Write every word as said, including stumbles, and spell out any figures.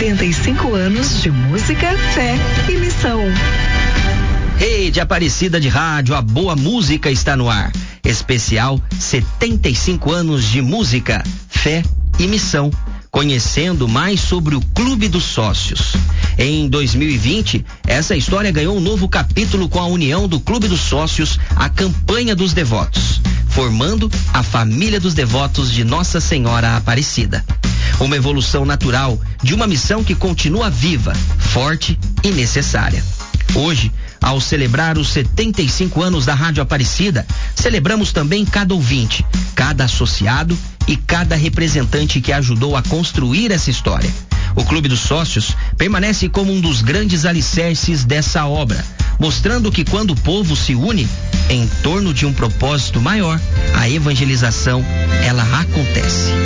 setenta e cinco anos de música, fé e missão. Rede Aparecida de Rádio, a boa música está no ar. Especial setenta e cinco anos de música, fé e missão. Conhecendo mais sobre o Clube dos Sócios. Em dois mil e vinte, essa história ganhou um novo capítulo com a união do Clube dos Sócios à Campanha dos Devotos, formando a Família dos Devotos de Nossa Senhora Aparecida. Uma evolução natural de uma missão que continua viva, forte e necessária. Hoje, ao celebrar os setenta e cinco anos da Rádio Aparecida, celebramos também cada ouvinte, cada associado e cada representante que ajudou a construir essa história. O Clube dos Sócios permanece como um dos grandes alicerces dessa obra, mostrando que quando o povo se une em torno de um propósito maior, a evangelização, ela acontece.